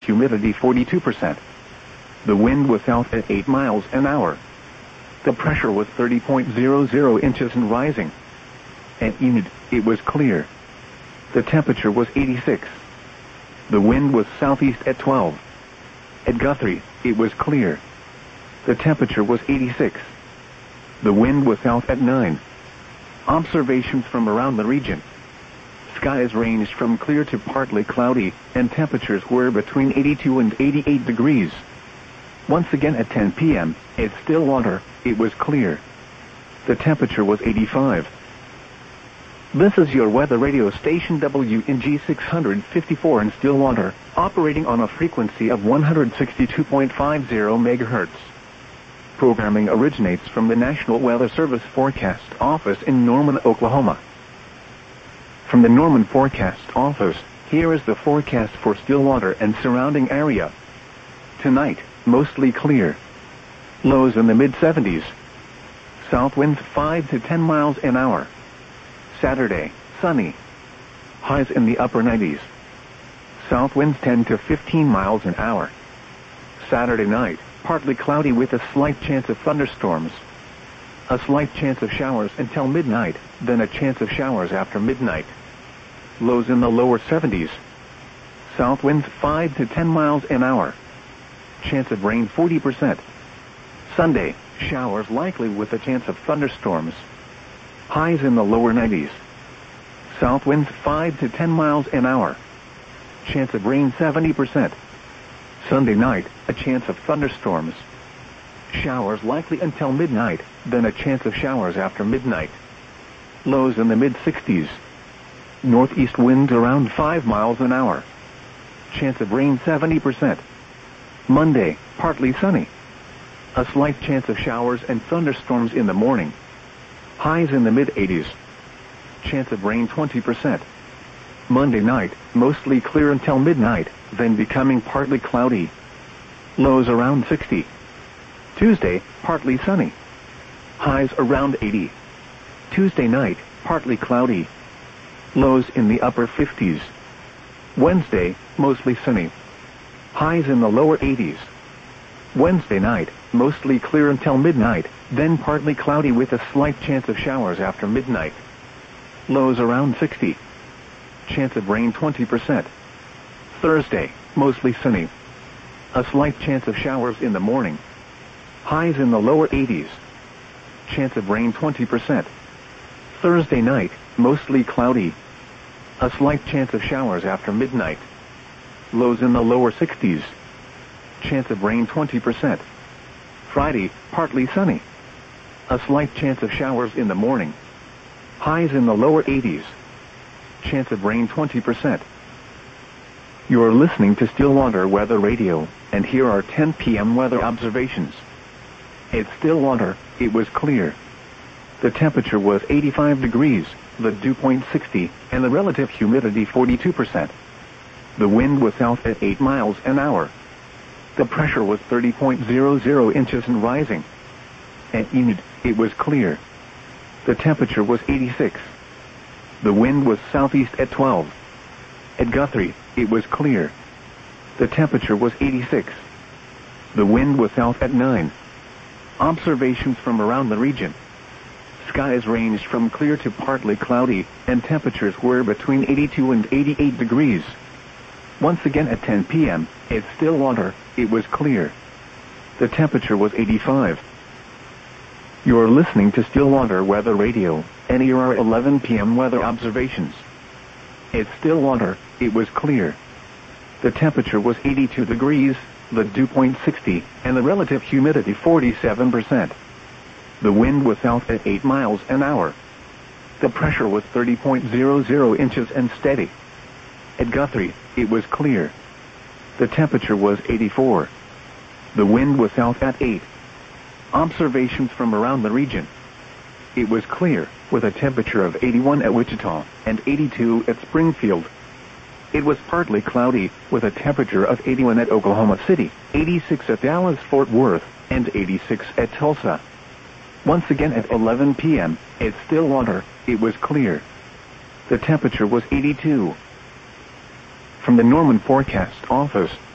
humidity 42%. The wind was south at 8 miles an hour. The pressure was 30.00 inches and rising. At Enid, it was clear. The temperature was 86. The wind was southeast at 12. At Guthrie, it was clear. The temperature was 86. The wind was south at 9. Observations from around the region. Skies ranged from clear to partly cloudy, and temperatures were between 82 and 88 degrees. Once again at 10 p.m., at Stillwater, it was clear. The temperature was 85. This is your weather radio station WNG 654 in Stillwater, operating on a frequency of 162.50 MHz. Programming originates from the National Weather Service Forecast Office in Norman, Oklahoma. From the Norman Forecast Office, here is the forecast for Stillwater and surrounding area. Tonight, mostly clear. Lows in the mid-70s. South winds 5 to 10 miles an hour. Saturday, sunny. Highs in the upper 90s. South winds 10 to 15 miles an hour. Saturday night, partly cloudy with a slight chance of thunderstorms. A slight chance of showers until midnight, then a chance of showers after midnight. Lows in the lower 70s. South winds 5 to 10 miles an hour. Chance of rain 40%. Sunday, showers likely with a chance of thunderstorms. Highs in the lower 90s. South winds 5 to 10 miles an hour. Chance of rain 70%. Sunday night, a chance of thunderstorms. Showers likely until midnight, then a chance of showers after midnight. Lows in the mid-60s. Northeast winds around 5 miles an hour. Chance of rain 70%. Monday, partly sunny. A slight chance of showers and thunderstorms in the morning. Highs in the mid-80s. Chance of rain 20%. Monday night, mostly clear until midnight, then becoming partly cloudy. Lows around 60. Tuesday, partly sunny. Highs around 80. Tuesday night, partly cloudy. Lows in the upper 50s. Wednesday, mostly sunny. Highs in the lower 80s. Wednesday night, mostly clear until midnight, then partly cloudy with a slight chance of showers after midnight. Lows around 60. Chance of rain 20%. Thursday, mostly sunny. A slight chance of showers in the morning. Highs in the lower 80s. Chance of rain 20%. Thursday night, mostly cloudy. A slight chance of showers after midnight. Lows in the lower 60s. Chance of rain 20%. Friday, partly sunny. A slight chance of showers in the morning. Highs in the lower 80s. Chance of rain 20%. You're listening to Stillwater Weather Radio, and here are 10 p.m. weather observations. At Stillwater, it was clear. The temperature was 85 degrees, the dew point 60, and the relative humidity 42%. The wind was south at 8 miles an hour. The pressure was 30.00 inches and rising. At Enid, it was clear. The temperature was 86. The wind was southeast at 12. At Guthrie, it was clear. The temperature was 86. The wind was south at 9. Observations from around the region. Skies ranged from clear to partly cloudy, and temperatures were between 82 and 88 degrees. Once again at 10 p.m., at Stillwater, it was clear. The temperature was 85. You're listening to Stillwater Weather Radio, and here are 11 p.m. weather observations. At Stillwater, it was clear. The temperature was 82 degrees, the dew point 60, and the relative humidity 47%. The wind was south at 8 miles an hour. The pressure was 30.00 inches and steady. At Guthrie, it was clear. The temperature was 84. The wind was south at 8. Observations from around the region. It was clear, with a temperature of 81 at Wichita and 82 at Springfield. It was partly cloudy, with a temperature of 81 at Oklahoma City, 86 at Dallas-Fort Worth, and 86 at Tulsa. Once again at 11 p.m., at Stillwater, it was clear. The temperature was 82. From the Norman Forecast Office,